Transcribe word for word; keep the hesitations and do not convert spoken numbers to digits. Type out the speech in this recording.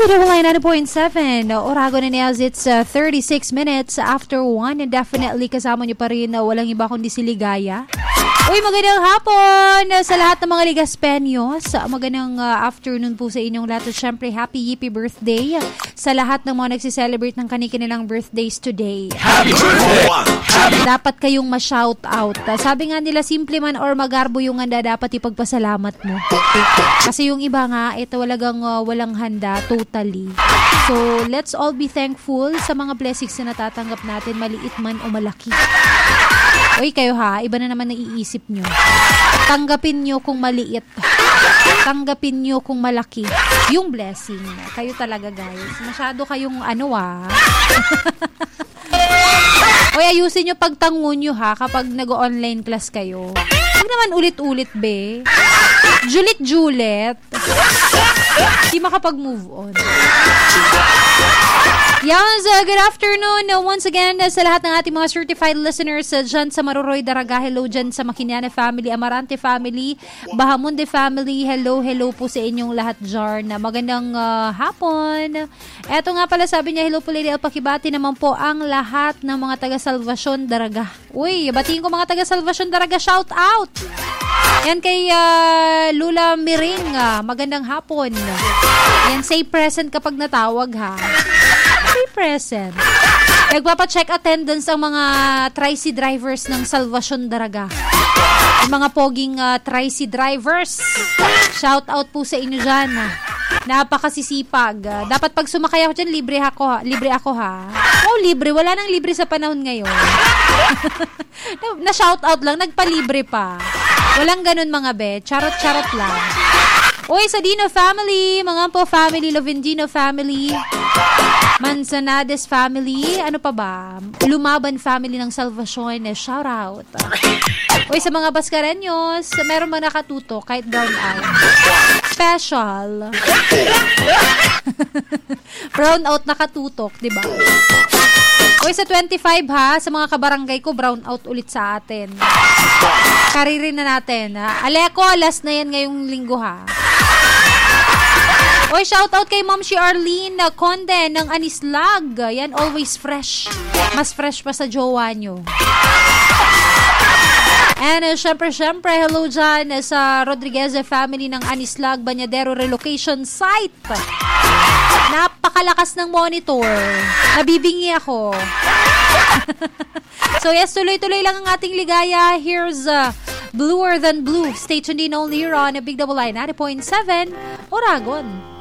ninety point seven Oragon and Niaz, it's uh, thirty-six minutes after one, and definitely kasama niyo pa rin na uh, walang iba kundi si Ligaya. Uy, magandang hapon sa lahat ng mga Ligaspeños. Magandang uh, afternoon po sa inyong lahat. At syempre, happy yippee birthday sa lahat ng mga nagsiselebrate ng kanilang birthdays today. Happy birthday! Dapat kayong ma-shout out. Sabi nga nila, simple man or magarbo yung handa, dapat ipagpasalamat mo. Kasi yung iba nga, ito walagang uh, walang handa, totally. So, let's all be thankful sa mga blessings na natatanggap natin, maliit man o malaki. Uy, kayo ha, iba na naman naiisip nyo. Tanggapin nyo kung maliit. Tanggapin nyo kung malaki. Yung blessing. Kayo talaga, guys. Masyado kayong ano ah. Uy, ayusin nyo pagtango nyo ha kapag nag-online class kayo. Huwag naman ulit-ulit, be. Julit-julit. Di makapag-move on. Yes, uh, good afternoon uh, once again uh, sa lahat ng ating mga certified listeners uh, dyan sa Maruroy, Daraga. Hello dyan sa Maquinana family, Amarante family, Bahamonde family. Hello, hello po sa inyong lahat dyan. Magandang uh, hapon. Eto nga pala, sabi niya, hello po Lady El, pakibati naman po ang lahat ng mga taga Salvacion, Daraga. Uy, batiin ko mga taga Salvacion, Daraga, shout out! Yan kay uh, Lula Miring, uh, magandang hapon. Yan, say present kapag natawag ha. Say present. Nagpapacheck attendance ang mga tricy drivers ng Salvacion, Daraga. Yung mga poging uh, tricy drivers. Shout out po sa inyo dyan. Napakasisipag. Uh, dapat pag sumakay ako dyan, libre ako ha. Libre ako ha. Oh, libre. Wala nang libre sa panahon ngayon. Na shout out lang, nagpalibre pa. Walang ganun mga be. Charot-charot lang. Uy, sa Dino family, mga po family, Lovendino family, Manzanades family, ano pa ba? Lumaban family ng Salvacion, eh, shout out. Uy, sa mga Bascareños, meron ba nakatutok kahit brown out? Special. Brown out nakatutok, di ba? Uy, sa twenty-five ha, sa mga kabarangay ko, brown out ulit sa atin. Karirin na natin. Ha? Aleko, last na yan ngayong linggo ha. Uy, shout out kay Ma'am si Arlene Conde ng Anislag. Yan, always fresh. Mas fresh pa sa jowa nyo. And uh, syempre, syempre, hello dyan uh, sa Rodriguez family ng Anislag Bañadero Relocation Site. Napakalakas ng monitor. Nabibingi ako. So yes, tuloy-tuloy lang ang ating ligaya. Here's uh, Bluer Than Blue. Stay tuned in only here on Big Double I ninety point seven Oragon.